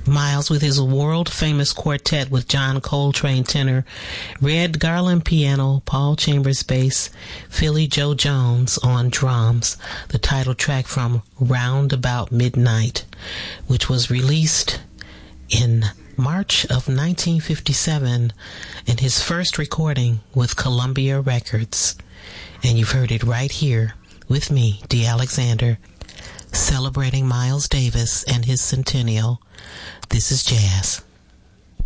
Miles with his world-famous quartet with John Coltrane tenor, Red Garland piano, Paul Chambers bass, Philly Joe Jones on drums, the title track from Round About Midnight, which was released in March of 1957 in his first recording with Columbia Records. And you've heard it right here with me, Dee Alexander, celebrating Miles Davis and his centennial. This is jazz.